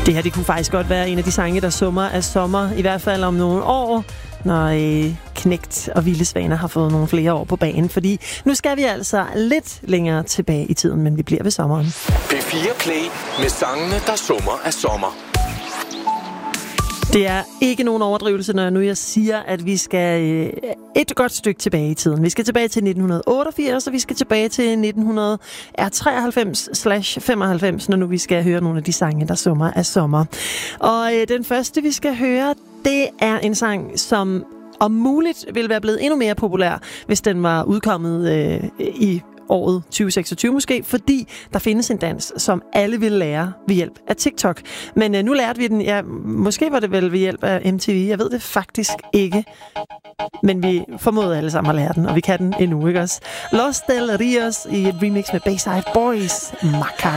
Det her, det kunne faktisk godt være en af de sange, der summer af sommer, i hvert fald om nogle år, når Knægt og Vilde Svaner har fået nogle flere år på banen. Fordi nu skal vi altså lidt længere tilbage i tiden, men vi bliver ved sommeren. P4 Play med sangene, der summer af sommer. Det er ikke nogen overdrivelse, når nu jeg siger, at vi skal et godt stykke tilbage i tiden. Vi skal tilbage til 1988, og vi skal tilbage til 1993/95, når nu vi skal høre nogle af de sange, der summer af sommer. Og den første, vi skal høre, det er en sang, som om muligt ville være blevet endnu mere populær, hvis den var udkommet i året 2026 måske, fordi der findes en dans, som alle vil lære ved hjælp af TikTok. Men nu lærte vi den, ja, måske var det vel ved hjælp af MTV, jeg ved det faktisk ikke. Men vi formåede alle sammen at lære den, og vi kan den endnu, ikke også? Los Del Rios i et remix med Bayside Boys, Macabre.